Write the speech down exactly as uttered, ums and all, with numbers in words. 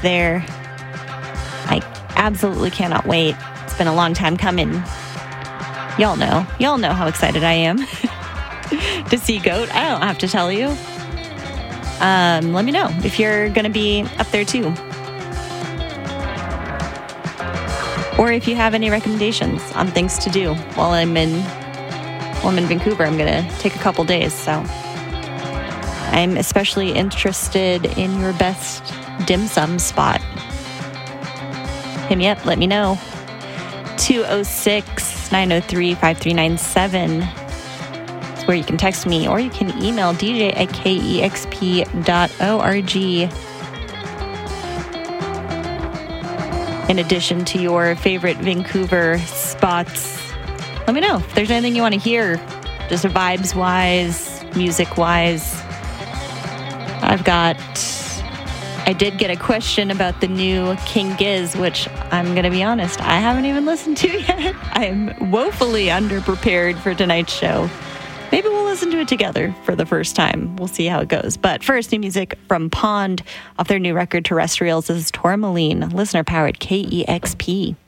there. I absolutely cannot wait. It's been a long time coming. Y'all know. Y'all know how excited I am to see Goat. I don't have to tell you. Um, let me know if you're going to be up there too. Or if you have any recommendations on things to do while I'm in, while I'm in Vancouver. I'm going to take a couple days, so I'm especially interested in your best dim sum spot. Hit me up. Let me know. two oh six, nine oh three, five three nine seven is where you can text me, or you can email d j at k e x p dot org. In addition to your favorite Vancouver spots, let me know if there's anything you want to hear, just vibes-wise, music-wise. I've got... I did get a question about the new King Giz, which I'm going to be honest, I haven't even listened to yet. I'm woefully underprepared for tonight's show. Maybe we'll listen to it together for the first time. We'll see how it goes. But first, new music from Pond off their new record Terrestrials. This is Tourmaline, listener-powered K E X P.